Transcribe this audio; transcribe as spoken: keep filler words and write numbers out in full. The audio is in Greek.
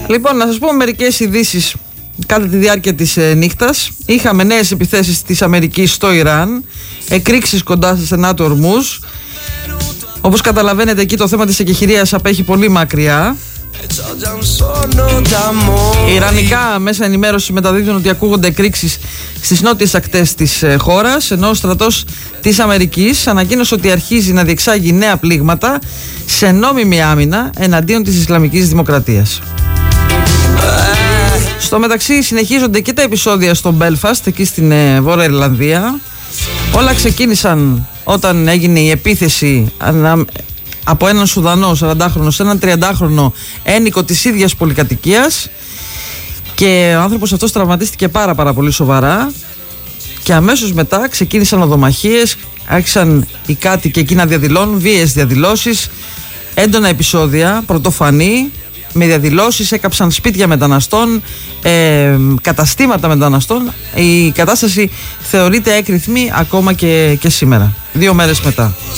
Λοιπόν, να σας πω μερικές ειδήσεις κατά τη διάρκεια της ε, νύχτας. Είχαμε νέες επιθέσεις της Αμερικής στο Ιράν, εκρήξεις κοντά στα στενά του Ορμούζ. Όπως καταλαβαίνετε, εκεί το θέμα της εκεχηρίας απέχει πολύ μακριά. Οι ιρανικά μέσα ενημέρωση μεταδίδουν ότι ακούγονται εκρήξεις στις νότιες ακτές της ε, χώρας, ενώ ο στρατός της Αμερικής ανακοίνωσε ότι αρχίζει να διεξάγει νέα πλήγματα σε νόμιμη άμυνα εναντίον της Ισλαμικής Δημοκρατίας. Στο μεταξύ συνεχίζονται και τα επεισόδια στο Μπέλφαστ, εκεί στην ε, Βόρεια Ιρλανδία. Όλα ξεκίνησαν όταν έγινε η επίθεση ανα, από έναν Σουδανό σαραντάχρονο σε έναν τριαντάχρονο ένικο της ίδιας πολυκατοικίας, και ο άνθρωπος αυτός τραυματίστηκε πάρα πάρα πολύ σοβαρά, και αμέσως μετά ξεκίνησαν οδομαχίες, άρχισαν οι κάτοικοι εκεί να διαδηλώνουν, βίαιες διαδηλώσεις, έντονα επεισόδια, πρωτοφανή, με διαδηλώσεις, έκαψαν σπίτια μεταναστών, ε, καταστήματα μεταναστών. Η κατάσταση θεωρείται έκρηθμη ακόμα και, και σήμερα, δύο μέρες μετά.